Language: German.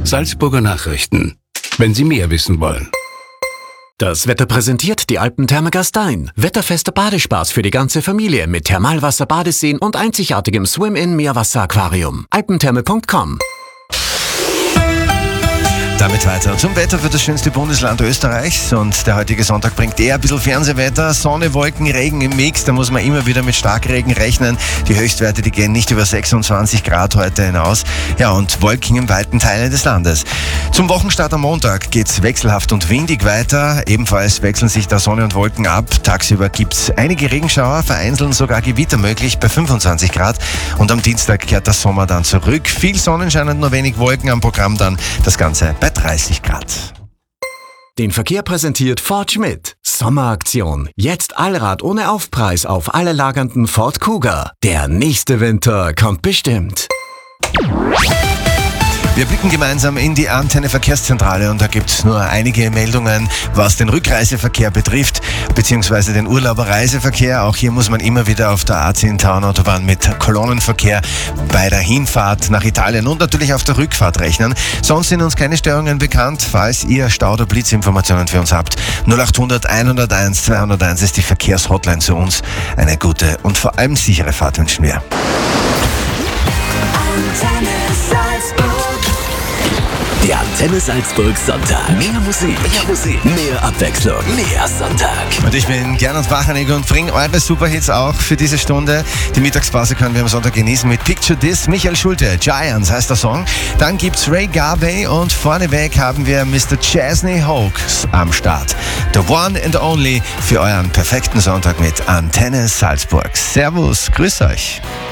Salzburger Nachrichten. Wenn Sie mehr wissen wollen. Das Wetter präsentiert die Alpentherme Gastein. Wetterfester Badespaß für die ganze Familie mit Thermalwasser, Badeseen und einzigartigem Swim-In-Meerwasser-Aquarium. alpentherme.com. Damit weiter zum Wetter für das schönste Bundesland Österreichs. Und der heutige Sonntag bringt eher ein bisschen Fernsehwetter. Sonne, Wolken, Regen im Mix. Da muss man immer wieder mit Starkregen rechnen. Die Höchstwerte, die gehen nicht über 26 Grad heute hinaus. Ja, und Wolken in weiten Teilen des Landes. Zum Wochenstart am Montag geht's wechselhaft und windig weiter. Ebenfalls wechseln sich da Sonne und Wolken ab. Tagsüber gibt's einige Regenschauer, vereinzelt sogar Gewitter möglich bei 25 Grad. Und am Dienstag kehrt der Sommer dann zurück. Viel Sonnenschein und nur wenig Wolken am Programm dann. Das Ganze bei 30 Grad. Den Verkehr präsentiert Ford Schmidt. Sommeraktion. Jetzt Allrad ohne Aufpreis auf alle lagernden Ford Kuga. Der nächste Winter kommt bestimmt. Wir blicken gemeinsam in die Antenne Verkehrszentrale und da gibt es nur einige Meldungen, was den Rückreiseverkehr betrifft, beziehungsweise den Urlauberreiseverkehr. Auch hier muss man immer wieder auf der A10 Autobahn mit Kolonnenverkehr bei der Hinfahrt nach Italien und natürlich auf der Rückfahrt rechnen. Sonst sind uns keine Störungen bekannt. Falls ihr Stau- oder Blitzinformationen für uns habt, 0800 101 201 ist die Verkehrshotline zu uns. Eine gute und vor allem sichere Fahrt wünschen wir. Der Antenne Salzburg Sonntag. Mehr Musik, mehr Abwechslung, mehr Sonntag. Und ich bin Gernot Wachanig und bringe eure Superhits auch für diese Stunde. Die Mittagspause können wir am Sonntag genießen mit Picture This, Michael Schulte, Giants heißt der Song. Dann gibt's Ray Garvey und vorneweg haben wir Mr. Chesney Hawkes am Start. The One and Only für euren perfekten Sonntag mit Antenne Salzburg. Servus, grüß euch.